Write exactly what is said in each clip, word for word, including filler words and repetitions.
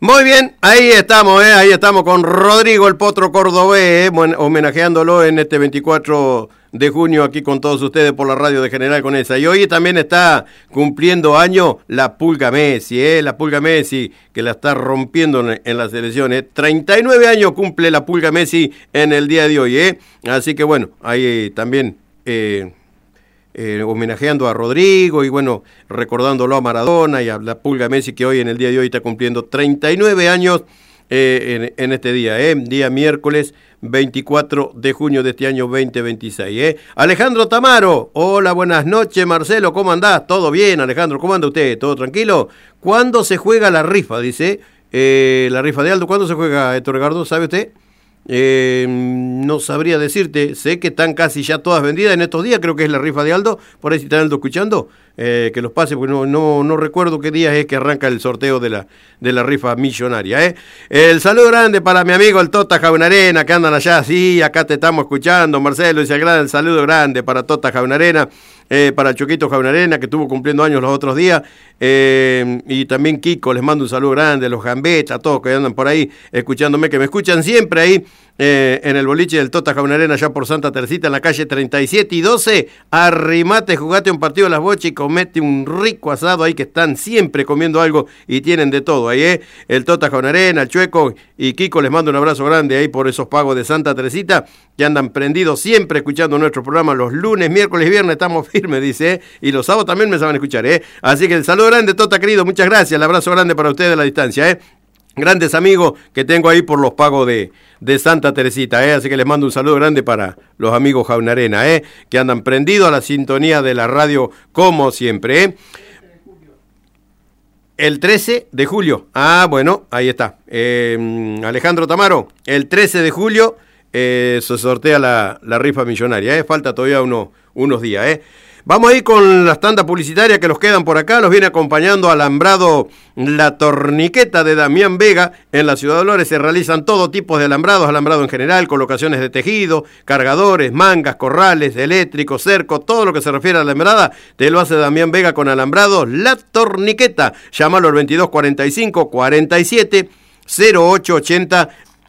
Muy bien, ahí estamos, ¿eh? Ahí estamos con Rodrigo el Potro Cordobés, ¿eh? Homenajeándolo en este veinticuatro de junio aquí con todos ustedes por la radio de General Conesa. Y hoy también está cumpliendo año la Pulga Messi, ¿eh? La Pulga Messi que la está rompiendo en, en las elecciones. treinta y nueve años cumple la Pulga Messi en el día de hoy, ¿eh? Así que bueno, ahí también... Eh, Eh, homenajeando a Rodrigo y bueno, recordándolo a Maradona y a la Pulga Messi que hoy en el día de hoy está cumpliendo treinta y nueve años eh, en, en este día, eh, día miércoles veinticuatro de junio de este año veinte veintiséis. Eh. Alejandro Tamaro, hola, buenas noches Marcelo, ¿cómo andás? ¿Todo bien, Alejandro? ¿Cómo anda usted? ¿Todo tranquilo? ¿Cuándo se juega la rifa? Dice, eh, la rifa de Aldo, ¿cuándo se juega, Héctor Ricardo? ¿Sabe usted? Eh, no sabría decirte, sé que están casi ya todas vendidas en estos días, creo que es la rifa de Aldo, por ahí si está Aldo escuchando, eh, que los pase, porque no, no, no recuerdo qué día es que arranca el sorteo de la, de la rifa millonaria. Eh. El saludo grande para mi amigo el Tota Jaunarena, que andan allá, sí, acá te estamos escuchando, Marcelo, y se agrada el saludo grande para Tota Jaunarena. Eh, para Choquito Jaunarena, que estuvo cumpliendo años los otros días, eh, y también Kiko, les mando un saludo grande, los Gambetas, a todos que andan por ahí escuchándome, que me escuchan siempre ahí, eh, en el boliche del Tota Jaunarena, allá por Santa Teresita, en la calle treinta y siete y doce, arrimate, jugate un partido de las bochas y comete un rico asado ahí, que están siempre comiendo algo y tienen de todo ahí, eh, el Tota Jaunarena, el Chueco y Kiko, les mando un abrazo grande ahí por esos pagos de Santa Teresita, que andan prendidos siempre escuchando nuestro programa los lunes, miércoles y viernes, estamos me dice, ¿eh? Y los sábados también me saben escuchar, ¿eh? Así que el saludo grande, Tota querido, muchas gracias, el abrazo grande para ustedes a la distancia, ¿eh? Grandes amigos que tengo ahí por los pagos de, de Santa Teresita, ¿eh? Así que les mando un saludo grande para los amigos Jaunarena, ¿eh? Que andan prendidos a la sintonía de la radio como siempre, ¿eh? El trece de julio, ah, bueno, ahí está, eh, Alejandro Tamaro, el trece de julio eh, se sortea la, la rifa millonaria, ¿eh? Falta todavía uno, unos días, ¿eh? Vamos a ir con las tandas publicitarias que los quedan por acá. Los viene acompañando Alambrado La Torniqueta de Damián Vega. En la Ciudad de Dolores se realizan todo tipo de alambrados, alambrado en general, colocaciones de tejido, cargadores, mangas, corrales, eléctricos, cercos, todo lo que se refiere a la alambrada, te lo hace Damián Vega con Alambrado La Torniqueta. Llámalo al veintidós cuarenta y cinco cuarenta y siete cero ocho ochenta.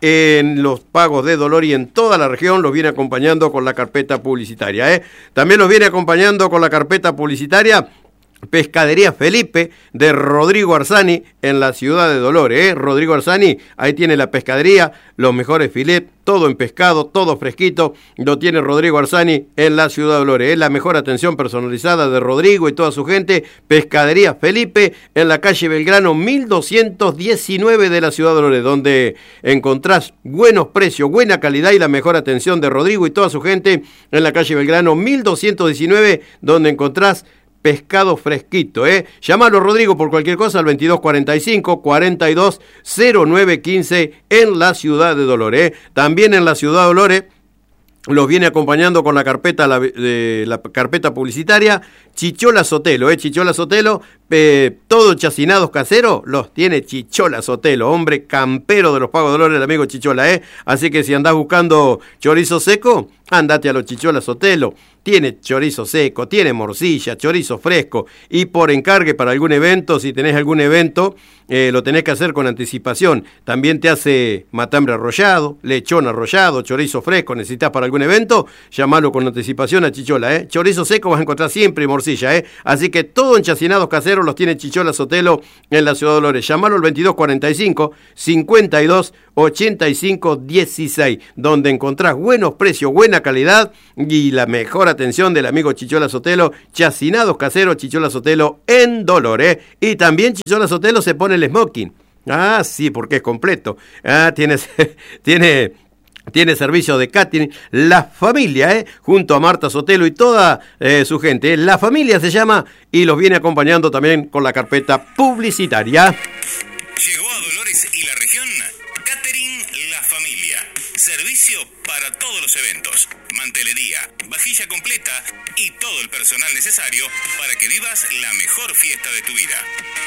En los pagos de dolor y en toda la región los viene acompañando con la carpeta publicitaria, ¿eh? También los viene acompañando con la carpeta publicitaria Pescadería Felipe de Rodrigo Arzani en la Ciudad de Dolores, ¿eh? Rodrigo Arzani, ahí tiene la pescadería, los mejores filets, todo en pescado, todo fresquito, lo tiene Rodrigo Arzani en la Ciudad de Dolores, ¿eh? La mejor atención personalizada de Rodrigo y toda su gente, Pescadería Felipe en la calle Belgrano mil doscientos diecinueve de la Ciudad de Dolores, donde encontrás buenos precios, buena calidad y la mejor atención de Rodrigo y toda su gente en la calle Belgrano mil doscientos diecinueve, donde encontrás pescado fresquito, ¿eh? Llámalo, Rodrigo, por cualquier cosa al veintidós cuarenta y cinco cuarenta y dos cero nueve quince en la Ciudad de Dolores, ¿eh? También en la Ciudad de Dolores los viene acompañando con la carpeta la, eh, la carpeta publicitaria Chichola Sotelo, eh, Chichola Sotelo, eh, todo chacinados caseros, los tiene Chichola Sotelo, hombre campero de los pagos de dolores, el amigo Chichola, eh. Así que si andás buscando chorizo seco, andate a los Chichola Sotelo. Tiene chorizo seco, tiene morcilla, chorizo fresco y por encargue para algún evento, si tenés algún evento, eh, lo tenés que hacer con anticipación. También te hace matambre arrollado, lechón arrollado, chorizo fresco, necesitas para algún evento, llamalo con anticipación a Chichola, ¿eh? Chorizo seco vas a encontrar siempre y morcilla, ¿eh? Así que todo en chacinados caseros los tiene Chichola Sotelo en la Ciudad de Dolores. Llamalo al veintidós cuarenta y cinco cincuenta y dos ochenta y cinco dieciséis, donde encontrás buenos precios, buena calidad y la mejor atención del amigo Chichola Sotelo, chacinados caseros Chichola Sotelo en Dolores. Y también Chichola Sotelo se pone el smoking. Ah, sí, porque es completo. Ah, tiene, tiene, tiene servicio de catering. La Familia, eh, junto a Marta Sotelo y toda eh, su gente. La Familia se llama y los viene acompañando también con la carpeta publicitaria. Llegó a Dolores y la región Catering La Familia. Servicio para todos los eventos, mantelería, vajilla completa y todo el personal necesario para que vivas la mejor fiesta de tu vida.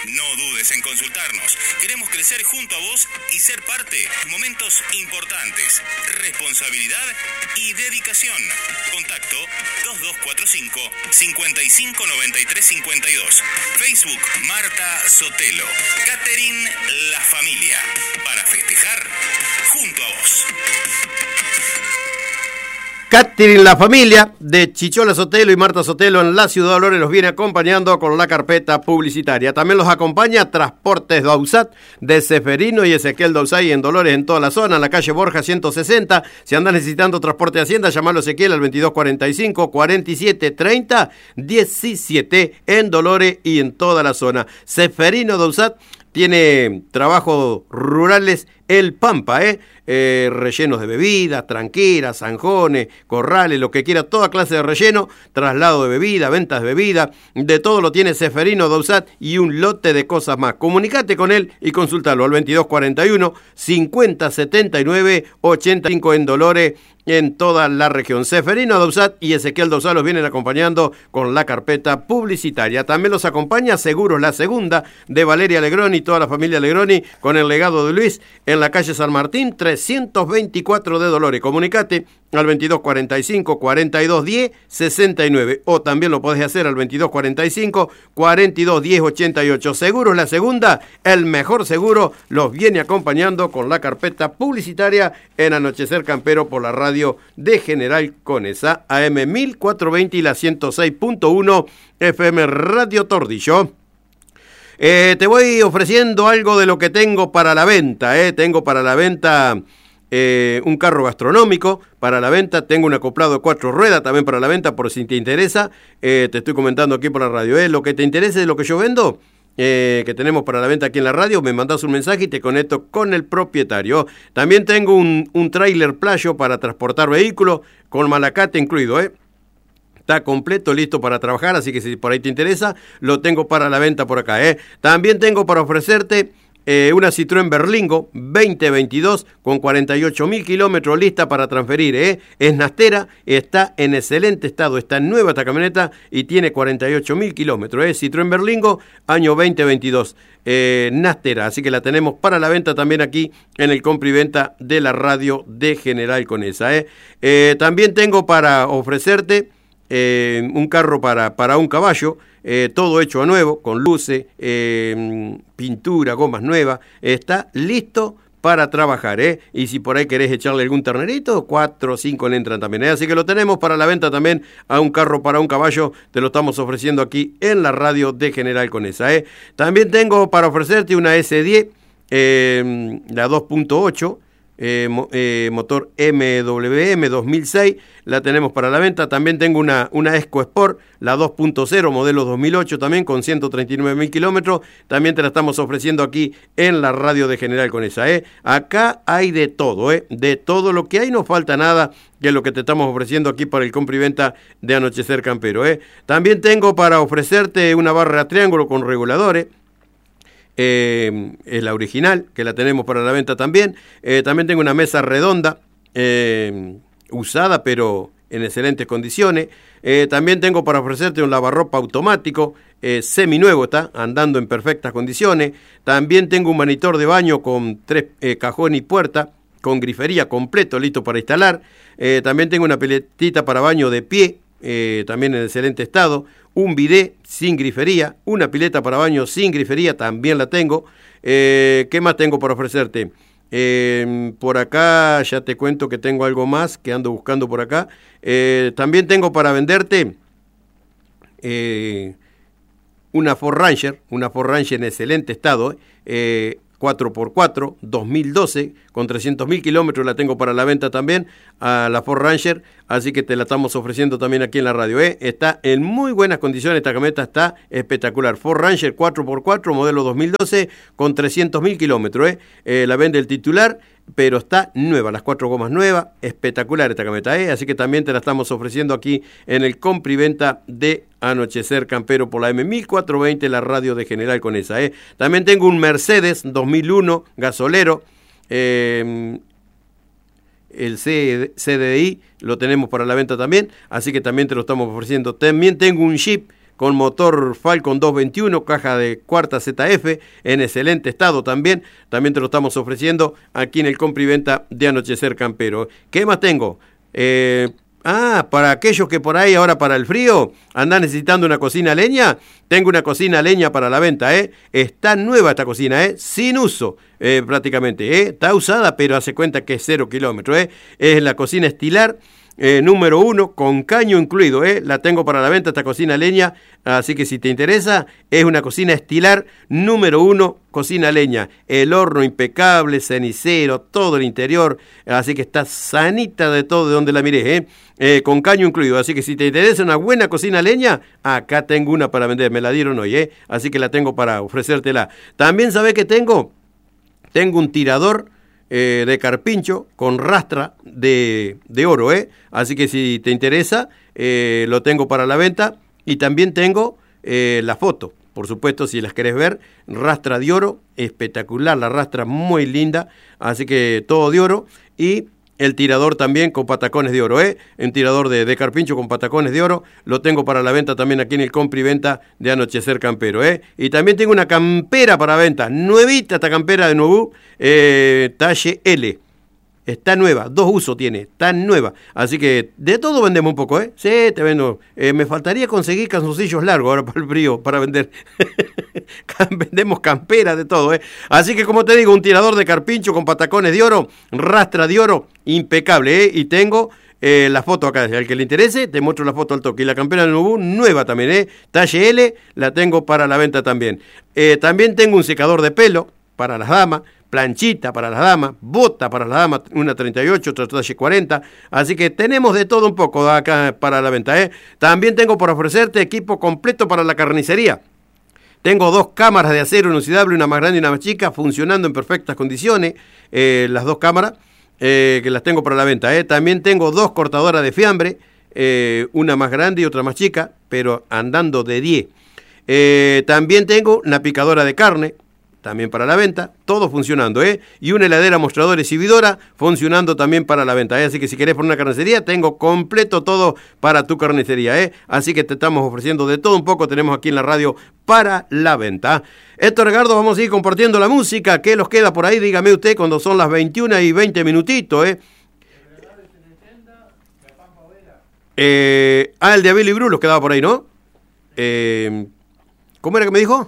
No dudes en consultarnos. Queremos crecer junto a vos y ser parte. Momentos importantes, responsabilidad y dedicación. Contacto dos dos cuatro cinco, cinco cinco nueve tres cinco dos. Facebook Marta Sotelo. Catering La Familia. Para festejar junto a vos. Catering La Familia de Chichola Sotelo y Marta Sotelo en la Ciudad de Dolores los viene acompañando con la carpeta publicitaria. También los acompaña Transportes Dausat de Seferino y Ezequiel Dausay en Dolores en toda la zona, en la calle Borja ciento sesenta. Si andas necesitando transporte de Hacienda, llamalo a Ezequiel al veintidós cuarenta y cinco, cuarenta y siete treinta, diecisiete en Dolores y en toda la zona. Seferino Dausat tiene trabajos rurales El Pampa, ¿eh? Eh, rellenos de bebidas, tranqueras, zanjones, corrales, lo que quiera, toda clase de relleno, traslado de bebida, ventas de bebida, de todo lo tiene Seferino Dausat y un lote de cosas más. Comunicate con él y consultalo al veintidós cuarenta y uno, cincuenta setenta y nueve, ochenta y cinco en Dolores, en toda la región. Seferino Dausat y Ezequiel Dausat los vienen acompañando con la carpeta publicitaria. También los acompaña Seguros La Segunda de Valeria Legroni y toda la familia Legroni con el legado de Luis en la calle San Martín trescientos veinticuatro de Dolores. Comunicate al veintidós cuarenta y cinco, cuarenta y dos diez, sesenta y nueve o también lo podés hacer al veintidós cuarenta y cinco, cuarenta y dos diez, ochenta y ocho. Seguros La Segunda, el mejor seguro, los viene acompañando con la carpeta publicitaria en Anochecer Campero por la radio de General Conesa, A M mil cuatrocientos veinte y la ciento seis punto uno F M Radio Tordillo. Eh, te voy ofreciendo algo de lo que tengo para la venta, eh. Tengo para la venta eh, un carro gastronómico, para la venta tengo un acoplado de cuatro ruedas, también para la venta por si te interesa. Eh, te estoy comentando aquí por la radio, eh. Lo que te interese de lo que yo vendo, eh, que tenemos para la venta aquí en la radio, me mandas un mensaje y te conecto con el propietario. También tengo un, un tráiler playo para transportar vehículos, con malacate incluido, eh. Está completo, listo para trabajar, así que si por ahí te interesa, lo tengo para la venta por acá, ¿eh? También tengo para ofrecerte eh, una Citroën Berlingo veinte veintidós con cuarenta y ocho mil kilómetros lista para transferir, ¿eh? Es nastera, está en excelente estado, está nueva esta camioneta y tiene cuarenta y ocho mil kilómetros, ¿eh? Citroën Berlingo, año veinte veintidós, eh, nastera, así que la tenemos para la venta también aquí en el compra y venta de la radio de General Conesa, ¿eh? Eh, también tengo para ofrecerte Eh, un carro para, para un caballo, eh, todo hecho a nuevo, con luces, eh, pintura, gomas nuevas, está listo para trabajar, ¿eh? Y si por ahí querés echarle algún ternerito, cuatro o cinco le entran también, ¿eh? Así que lo tenemos para la venta también a un carro para un caballo, te lo estamos ofreciendo aquí en la radio de General Conesa, ¿eh? También tengo para ofrecerte una S diez, eh, la dos punto ocho, Eh, eh, motor M W M dos mil seis, la tenemos para la venta. También tengo una, una Esco Sport, la dos punto cero, modelo dos mil ocho también, con ciento treinta y nueve mil kilómetros, también te la estamos ofreciendo aquí en la radio de General Conesa, ¿eh? Acá hay de todo, ¿eh? De todo lo que hay, no falta nada, que es lo que te estamos ofreciendo aquí para el compra y venta de Anochecer Campero, ¿eh? También tengo para ofrecerte una barra triángulo con reguladores. Eh, es la original, que la tenemos para la venta también. Eh, también tengo una mesa redonda, eh, usada pero en excelentes condiciones. Eh, también tengo para ofrecerte un lavarropa automático, eh, seminuevo, está andando en perfectas condiciones. También tengo un monitor de baño con tres eh, cajones y puerta, con grifería completo, listo para instalar. Eh, también tengo una piletita para baño de pie, eh, también en excelente estado. Un bidet sin grifería, una pileta para baño sin grifería, también la tengo. Eh, ¿Qué más tengo para ofrecerte? Eh, por acá ya te cuento que tengo algo más que ando buscando por acá. Eh, también tengo para venderte eh, una Ford Ranger, una Ford Ranger en excelente estado, eh, cuatro por cuatro, dos mil doce, con trescientos mil kilómetros, la tengo para la venta también, a la Ford Ranger, así que te la estamos ofreciendo también aquí en la radio, ¿eh? Está en muy buenas condiciones, esta camioneta está espectacular. Ford Ranger cuatro por cuatro, modelo dos mil doce, con trescientos mil kilómetros, ¿eh? Eh, la vende el titular, pero está nueva, las cuatro gomas nuevas, espectacular esta camioneta, ¿eh? Así que también te la estamos ofreciendo aquí en el compra y venta de Anochecer Campero por la M mil cuatrocientos veinte, la radio de General Conesa, ¿eh? También tengo un Mercedes dos mil uno gasolero, eh, el C D I lo tenemos para la venta también, así que también te lo estamos ofreciendo. También tengo un Jeep con motor Falcon doscientos veintiuno, caja de cuarta Z F, en excelente estado también. También te lo estamos ofreciendo aquí en el compra y venta de Anochecer Campero. ¿Qué más tengo? Eh... Ah, para aquellos que por ahí ahora para el frío andan necesitando una cocina a leña, tengo una cocina a leña para la venta, ¿eh? Está nueva esta cocina, ¿eh? Sin uso, eh, prácticamente, ¿eh? Está usada, pero hace cuenta que es cero kilómetros, ¿eh? Es la cocina estilar. Eh, número uno, con caño incluido, ¿eh? La tengo para la venta, esta cocina a leña, así que si te interesa, es una cocina estilar número uno, cocina a leña, el horno impecable, cenicero, todo el interior, así que está sanita de todo de donde la mires, ¿eh? Eh, con caño incluido, así que si te interesa una buena cocina a leña, acá tengo una para vender, me la dieron hoy, ¿eh? Así que la tengo para ofrecértela. También, ¿sabés qué tengo? Tengo un tirador Eh, de carpincho con rastra de, de oro, ¿eh? Así que si te interesa, eh, lo tengo para la venta. Y también tengo eh, la foto, por supuesto, si las querés ver, rastra de oro, espectacular, la rastra muy linda, así que todo de oro. Y el tirador también con patacones de oro, ¿eh? Un tirador de, de carpincho con patacones de oro, lo tengo para la venta también aquí en el compra y venta de Anochecer Campero, ¿eh? Y también tengo una campera para venta, nuevita esta campera de nuevo, eh, talle L. Está nueva, dos usos tiene, está nueva. Así que de todo vendemos un poco, ¿eh? Sí, te vendo. Eh, me faltaría conseguir calzoncillos largos ahora para el frío, para vender. Vendemos camperas de todo, ¿eh? Así que como te digo, un tirador de carpincho con patacones de oro, rastra de oro, impecable, ¿eh? Y tengo eh, la foto acá. Al que le interese, te muestro la foto al toque. Y la campera de Nubú, nueva también, ¿eh? Talle L, la tengo para la venta también. Eh, también tengo un secador de pelo para las damas, planchita para las damas, bota para las damas, una treinta y ocho, otra talle cuarenta, así que tenemos de todo un poco acá para la venta, ¿eh? También tengo por ofrecerte equipo completo para la carnicería. Tengo dos cámaras de acero inoxidable, una más grande y una más chica, funcionando en perfectas condiciones, eh, las dos cámaras, eh, que las tengo para la venta, ¿eh? También tengo dos cortadoras de fiambre, eh, una más grande y otra más chica, pero andando de diez. Eh, también tengo una picadora de carne, también para la venta, todo funcionando, ¿eh? Y una heladera mostrador exhibidora funcionando también para la venta, ¿eh? Así que si querés poner una carnicería, tengo completo todo para tu carnicería, ¿eh? Así que te estamos ofreciendo de todo un poco, tenemos aquí en la radio para la venta. Héctor Edgardo, vamos a ir compartiendo la música, ¿qué nos queda por ahí? Dígame usted cuando son las veintiuna y veinte minutitos, ¿eh? eh ah, el de Abel y Brulos quedaba por ahí, ¿no? Eh, ¿Cómo era que me dijo?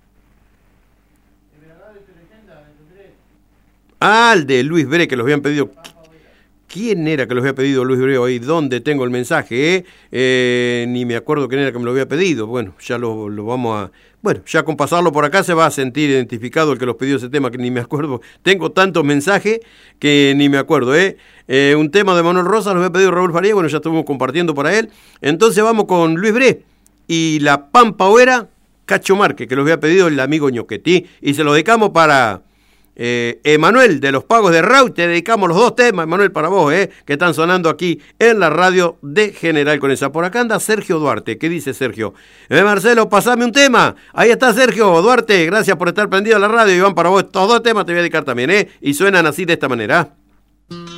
Ah, el de Luis Bre, que los habían pedido. ¿Quién era que los había pedido Luis Bre hoy? ¿Dónde tengo el mensaje? Eh? Eh, ni me acuerdo quién era que me lo había pedido. Bueno, ya lo, lo vamos a... Bueno, ya con pasarlo por acá se va a sentir identificado el que los pidió ese tema, que ni me acuerdo. Tengo tantos mensajes que ni me acuerdo, ¿eh? eh un tema de Manuel Rosa los había pedido Raúl Faría, bueno, ya estuvimos compartiendo para él. Entonces vamos con Luis Bre y la Pampa Oera, Cacho Márquez, que los había pedido el amigo Ñoquetí. Y se lo dedicamos para... Eh, Emanuel de los Pagos de Raúl, te dedicamos los dos temas, Emanuel, para vos, eh, que están sonando aquí en la radio de General Conesa. Por acá anda Sergio Duarte. ¿Qué dice Sergio? Eh, Marcelo, pasame un tema. Ahí está Sergio Duarte, gracias por estar prendido a la radio. Iván, para vos estos dos temas te voy a dedicar también, eh, y suenan así de esta manera.